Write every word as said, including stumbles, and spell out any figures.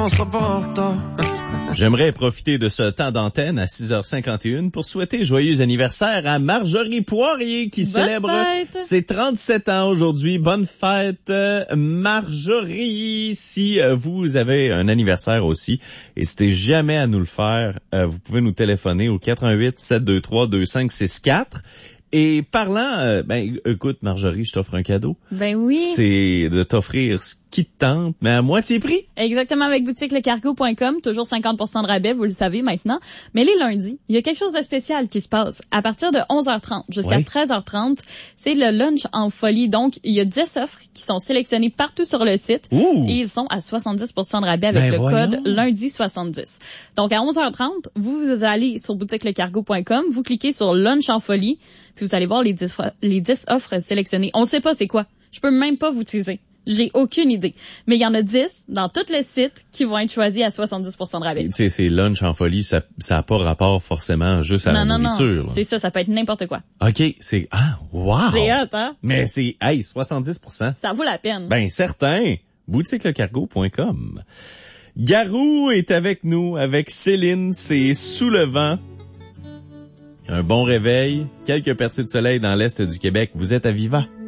on sera pas en retard. J'aimerais profiter de ce temps d'antenne à six heures cinquante et une pour souhaiter joyeux anniversaire à Marjorie Poirier qui Bonne célèbre fête. ses trente-sept ans aujourd'hui. Bonne fête, euh, Marjorie. Si euh, vous avez un anniversaire aussi, n'hésitez jamais à nous le faire. Euh, vous pouvez nous téléphoner au quatre un huit, sept deux trois, deux cinq six quatre. Et parlant, euh, ben écoute Marjorie, je t'offre un cadeau. Ben oui. C'est de t'offrir ce qui te tente, mais à moitié prix. Exactement, avec boutique le cargo point com, toujours cinquante pour cent de rabais, vous le savez maintenant. Mais les lundis, il y a quelque chose de spécial qui se passe. À partir de onze heures trente jusqu'à Oui. treize heures trente, c'est le lunch en folie. Donc, il y a dix offres qui sont sélectionnées partout sur le site. Ouh. Et ils sont à soixante-dix pour cent de rabais avec Ben le voyons. code lundi soixante-dix. Donc, à onze heures trente, vous, vous allez sur boutique le cargo point com, vous cliquez sur lunch en folie, puis vous allez voir les dix, fo- les dix offres sélectionnées. On ne sait pas c'est quoi. Je peux même pas vous teaser. J'ai aucune idée. Mais il y en a dix dans tout le site qui vont être choisis à soixante-dix pour cent de rabais. Tu sais, c'est lunch en folie, ça ça a pas rapport forcément juste à Non, la non, nourriture. non. là. C'est ça, ça peut être n'importe quoi. OK, c'est ah, wow. C'est hot, hein? Mais c'est hey, soixante-dix pour cent. Ça vaut la peine. Ben certain. boutique le cargo point com. Garou est avec nous avec Céline, c'est Sous le vent. Un bon réveil, quelques percées de soleil dans l'est du Québec. Vous êtes à Viva.